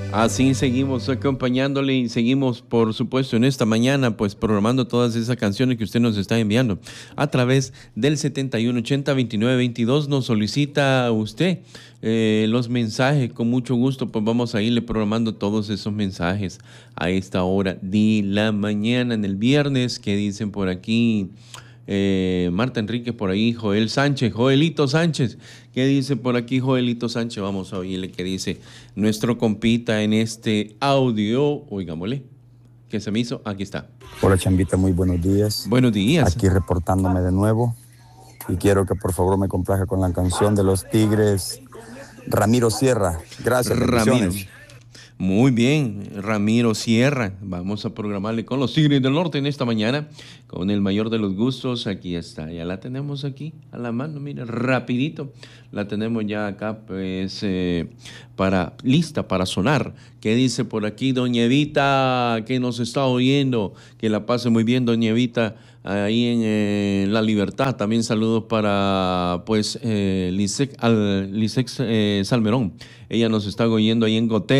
Así seguimos acompañándole y seguimos, por supuesto, en esta mañana, pues programando todas esas canciones que usted nos está enviando a través del 7180-2922. Nos solicita usted los mensajes. Con mucho gusto, pues vamos a irle programando todos esos mensajes a esta hora de la mañana en el viernes. Que dicen por aquí? Marta Enríquez por ahí, Joel Sánchez, Joelito Sánchez, ¿qué dice por aquí Joelito Sánchez? Vamos a oírle qué dice nuestro compita en este audio. Oigámosle, ¿qué se me hizo? Aquí está. Hola Chambita, muy buenos días. Buenos días. Aquí reportándome de nuevo y quiero que por favor me complaja con la canción de los Tigres, Ramiro Sierra. Gracias, bendiciones. Muy bien, Ramiro Sierra. Vamos a programarle con los Tigres del Norte en esta mañana, con el mayor de los gustos. Aquí está, ya la tenemos aquí a la mano, mira, rapidito. La tenemos ya acá, pues, lista para sonar. ¿Qué dice por aquí doña Evita, que nos está oyendo? Que la pase muy bien, doña Evita, ahí en La Libertad. También saludos para, pues, Lisek Salmerón. Ella nos está oyendo ahí en Gotera.